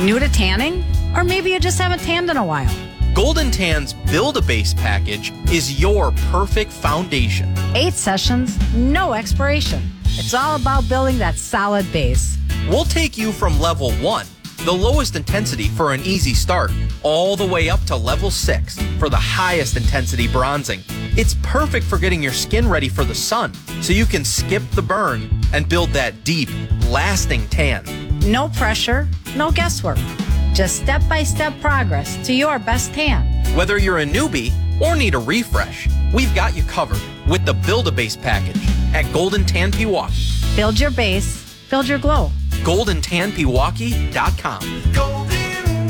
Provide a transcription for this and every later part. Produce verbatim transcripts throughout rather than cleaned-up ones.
New to tanning? Or maybe you just haven't tanned in a while. Golden Tan's Build-A-Base package is your perfect foundation. Eight sessions, no expiration. It's all about building that solid base. We'll take you from level one, the lowest intensity for an easy start, all the way up to level six for the highest intensity bronzing. It's perfect for getting your skin ready for the sun, so you can skip the burn and build that deep, lasting tan. No pressure, no guesswork. Just step-by-step progress to your best tan. Whether you're a newbie or need a refresh, we've got you covered with the Build-A-Base package at Golden Tan Pewaukee. Build your base, build your glow. golden tan pewaukee dot com. Golden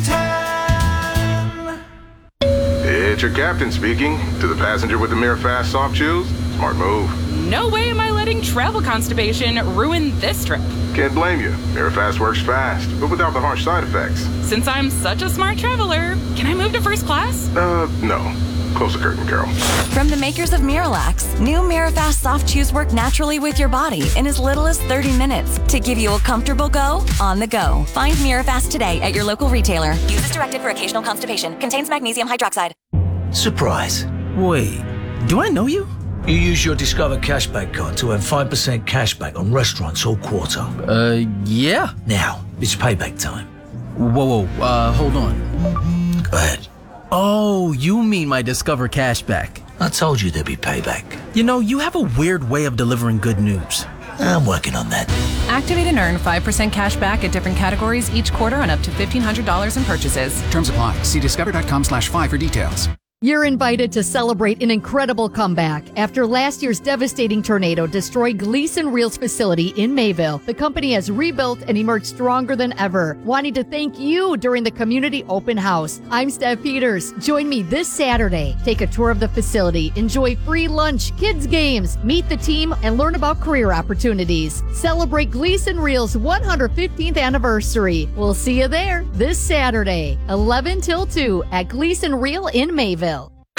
Tan. It's your captain speaking. To the passenger with the Mirror Fast Soft Chews, smart move. No way am I letting travel constipation ruin this trip. Can't blame you. Mirror Fast works fast, but without the harsh side effects. Since I'm such a smart traveler, can I move to first class? Uh, no. Close the curtain, Carol. From the makers of Miralax, new Mirafast soft chews work naturally with your body in as little as thirty minutes to give you a comfortable go on the go. Find Mirafast today at your local retailer. Use as directed for occasional constipation. Contains magnesium hydroxide. Surprise. Wait, do I know you? You use your Discover Cashback card to earn five percent cashback on restaurants all quarter. Uh, yeah. Now, it's payback time. Whoa, whoa, uh, hold on. Go ahead. Oh, you mean my Discover Cashback. I told you there'd be payback. You know, you have a weird way of delivering good news. I'm working on that. Activate and earn five percent cash back at different categories each quarter on up to fifteen hundred dollars in purchases. Terms apply. See discover.com slash five for details. You're invited to celebrate an incredible comeback. After last year's devastating tornado destroyed Gleason Reel's facility in Mayville, the company has rebuilt and emerged stronger than ever, wanting to thank you during the community open house. I'm Steph Peters. Join me this Saturday. Take a tour of the facility, enjoy free lunch, kids games, meet the team, and learn about career opportunities. Celebrate Gleason Reel's one hundred fifteenth anniversary. We'll see you there this Saturday, eleven till two at Gleason Reel in Mayville.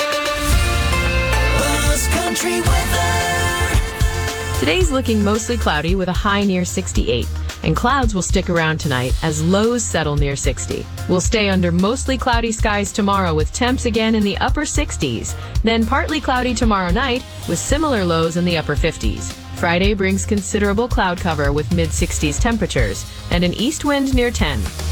Country weather. Today's looking mostly cloudy with a high near sixty-eight, and clouds will stick around tonight as lows settle near sixty. We'll stay under mostly cloudy skies tomorrow with temps again in the upper sixties, then partly cloudy tomorrow night with similar lows in the upper fifties. Friday brings considerable cloud cover with mid sixties temperatures and an east wind near ten.